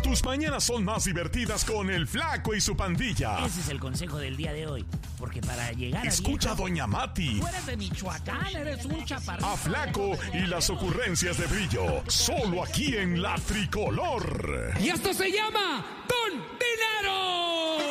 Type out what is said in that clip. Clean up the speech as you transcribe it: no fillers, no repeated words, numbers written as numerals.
Tus mañanas son más divertidas con el Flaco y su pandilla. Ese es el consejo del día de hoy. Porque para llegar a Escucha viejo, a Doña Mati. tú eres de Michoacán, eres un chaparrito. A Flaco y las ocurrencias de Brillo. Solo aquí en La Tricolor. Y esto se llama